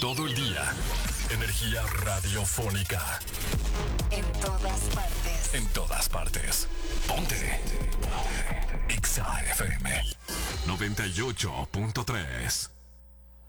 Todo el día. Energía radiofónica. En todas partes. En todas partes. Ponte. Exa FM 98.3.